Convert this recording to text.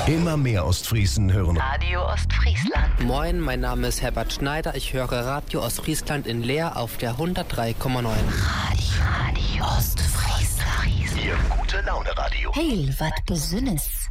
Immer mehr Ostfriesen hören Radio Ostfriesland. Moin, mein Name ist Herbert Schneider. Ich höre Radio Ostfriesland in Leer auf der 103,9. Radio Ostfriesland. Ihr gute Laune Radio. Hey, wat Besünnes.